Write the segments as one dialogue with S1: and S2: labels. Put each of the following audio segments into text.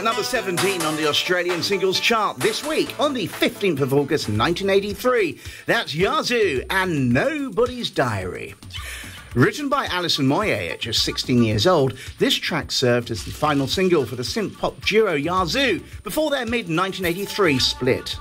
S1: number 17 on the Australian singles chart this week on the 15th of August 1983. That's Yazoo and Nobody's Diary. Written by Alison Moyet at just 16 years old, this track served as the final single for the synth-pop duo Yazoo before their mid-1983 split.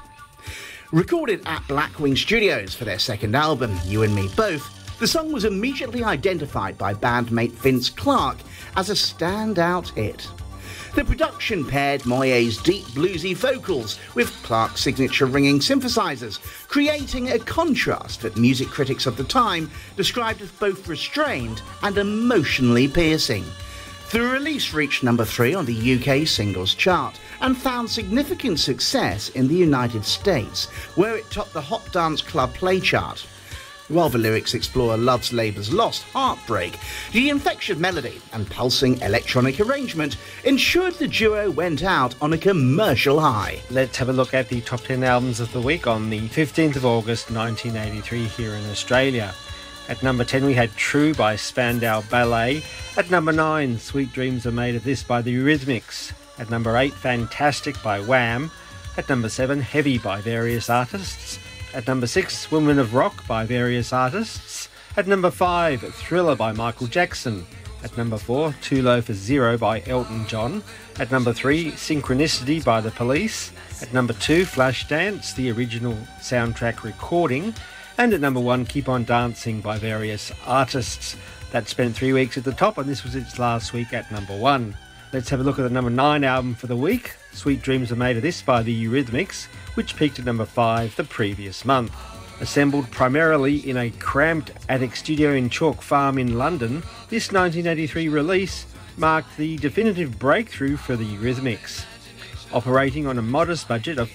S1: Recorded at Blackwing Studios for their second album, You and Me Both, the song was immediately identified by bandmate Vince Clarke as a standout hit. The production paired Moyet's deep bluesy vocals with Clarke's signature ringing synthesizers, creating a contrast that music critics of the time described as both restrained and emotionally piercing. The release reached number 3 on the UK singles chart and found significant success in the United States, where it topped the Hot Dance Club Play chart. While the lyrics explore love's labour's lost heartbreak, the infectious melody and pulsing electronic arrangement ensured the duo went out on a commercial high.
S2: Let's have a look at the top 10 albums of the week on the 15th of August 1983 here in Australia. At number 10 we had True by Spandau Ballet. At number 9, Sweet Dreams Are Made of This by the Eurythmics. At number 8, Fantastic by Wham. At number 7, Heavy by various artists. At number 6, Women of Rock by various artists. At number 5, Thriller by Michael Jackson. At number 4, Too Low for Zero by Elton John. At number 3, Synchronicity by The Police. At number 2, Flashdance, the original soundtrack recording. And at number 1, Keep On Dancing by various artists. That spent 3 weeks at the top, and this was its last week at number 1. Let's have a look at the number 9 album for the week, Sweet Dreams Are Made of This by the Eurythmics, which peaked at number 5 the previous month. Assembled primarily in a cramped attic studio in Chalk Farm in London, this 1983 release marked the definitive breakthrough for the Eurythmics. Operating on a modest budget of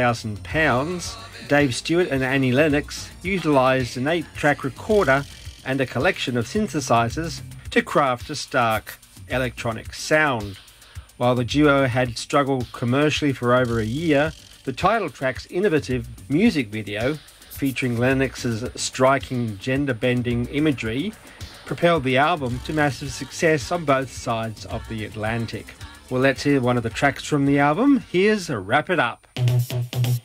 S2: £5,000, Dave Stewart and Annie Lennox utilised an 8-track recorder and a collection of synthesizers to craft a stark electronic sound. While the duo had struggled commercially for over a year, the title track's innovative music video, featuring Lennox's striking gender-bending imagery, propelled the album to massive success on both sides of the Atlantic. Well, let's hear one of the tracks from the album. Here's Wrap It Up.